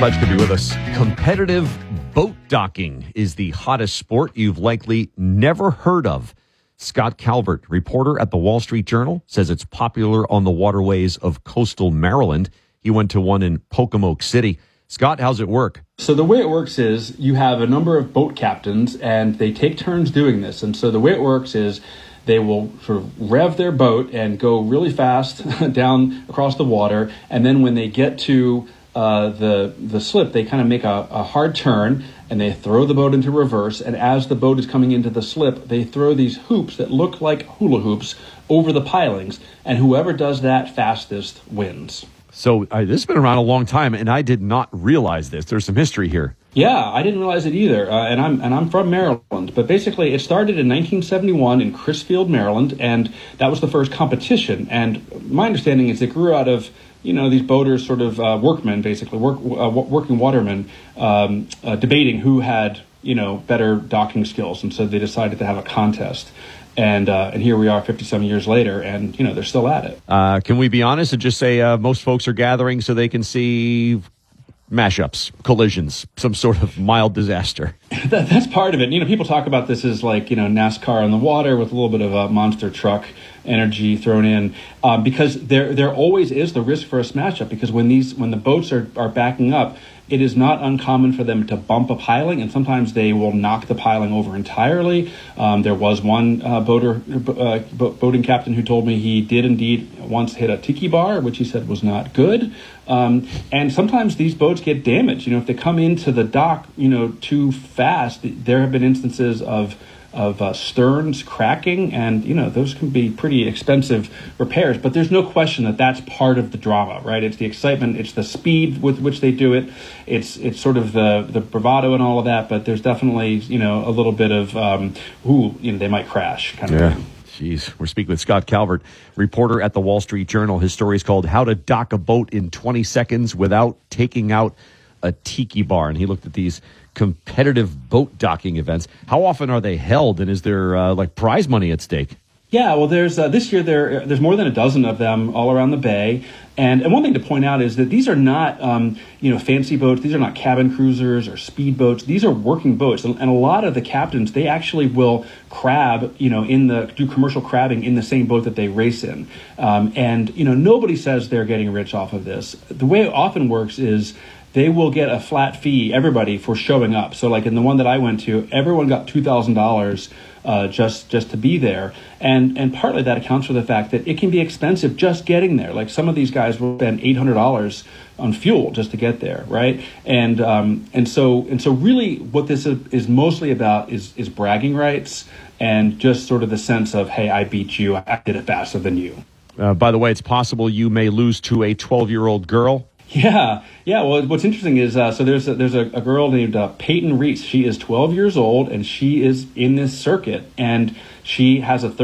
Fudge could be with us. Competitive boat docking is the hottest sport you've likely never heard of. Scott Calvert, reporter at the Wall Street Journal, says it's popular on the waterways of coastal Maryland. He went to one in Pocomoke City. Scott, how's it work? So the way it works is you have a number of boat captains, and they take turns doing this. And so the way it works is they will sort of rev their boat and go really fast down across the water. And then when they get to the slip, they kind of make a hard turn and they throw the boat into reverse. And as the boat is coming into the slip, they throw these hoops that look like hula hoops over the pilings. And whoever does that fastest wins. So this has been around a long time, and I did not realize this. There's some history here. Yeah, I didn't realize it either, and I'm from Maryland. But basically, it started in 1971 in Crisfield, Maryland, and that was the first competition. And my understanding is it grew out of these boaters, sort of workmen, basically working watermen, debating who had better docking skills, and so they decided to have a contest. And here we are 50-some years later, and, they're still at it. Can we be honest and just say most folks are gathering so they can see mashups, collisions, some sort of mild disaster? That's part of it. People talk about this as like, NASCAR on the water with a little bit of a monster truck energy thrown in, because there always is the risk for a smash up, because when the boats are backing up, it is not uncommon for them to bump a piling, and sometimes they will knock the piling over entirely. There was one boating captain who told me he did indeed once hit a tiki bar, which he said was not good. And sometimes these boats get damaged. If they come into the dock, too fast, there have been instances of sterns cracking, and those can be pretty expensive repairs. But there's no question that that's part of the drama, right? It's the excitement, it's the speed with which they do it, it's sort of the bravado and all of that. But there's definitely a little bit of they might crash kind of thing. Jeez, we're speaking with Scott Calvert, reporter at the Wall Street Journal. His story is called "How to Dock a Boat in 20 Seconds Without Taking Out a Tiki Bar," and he looked at these competitive boat docking events. How often are they held, and is there prize money at stake? Yeah, well, there's this year there's more than a dozen of them all around the bay, and one thing to point out is that these are not fancy boats. These are not cabin cruisers or speed boats. These are working boats, and a lot of the captains, they actually will crab do commercial crabbing in the same boat that they race in, and nobody says they're getting rich off of this. The way it often works is they will get a flat fee, everybody, for showing up. So like in the one that I went to, everyone got $2,000 just to be there. And partly that accounts for the fact that it can be expensive just getting there. Like some of these guys will spend $800 on fuel just to get there, right? And so really what this is mostly about is bragging rights and just sort of the sense of, hey, I beat you, I did it faster than you. By the way, it's possible you may lose to a 12-year-old girl. Yeah. Well, what's interesting is so there's a girl named Peyton Reese. She is 12 years old, and she is in this circuit, and she has a